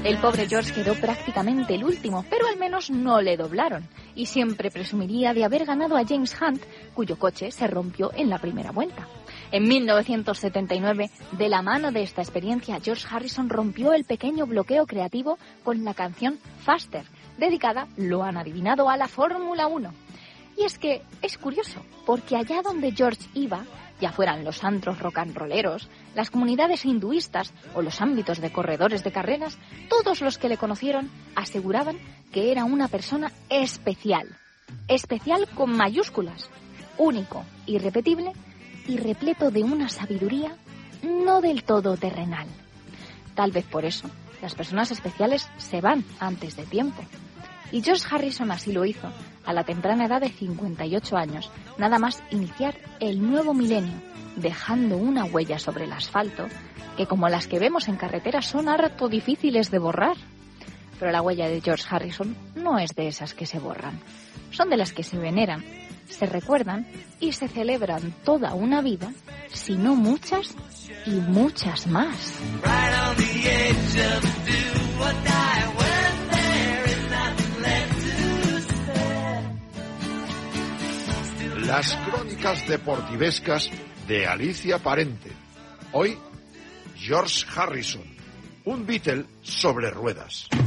El pobre George quedó prácticamente el último, pero al menos no le doblaron, y siempre presumiría de haber ganado a James Hunt, cuyo coche se rompió en la primera vuelta. En 1979, de la mano de esta experiencia, George Harrison rompió el pequeño bloqueo creativo con la canción Faster, dedicada, lo han adivinado, a la Fórmula 1. Y es que es curioso, porque allá donde George iba, ya fueran los antros rock and rolleros, las comunidades hinduistas o los ámbitos de corredores de carreras, todos los que le conocieron aseguraban que era una persona especial. Especial con mayúsculas, único, irrepetible y repleto de una sabiduría no del todo terrenal. Tal vez por eso, las personas especiales se van antes de tiempo. Y George Harrison así lo hizo, a la temprana edad de 58 años, nada más iniciar el nuevo milenio, dejando una huella sobre el asfalto, que como las que vemos en carreteras son harto difíciles de borrar. Pero la huella de George Harrison no es de esas que se borran, son de las que se veneran, se recuerdan y se celebran toda una vida, si no muchas y muchas más. Las crónicas deportivescas de Alicia Parente. Hoy, George Harrison, un Beatle sobre ruedas.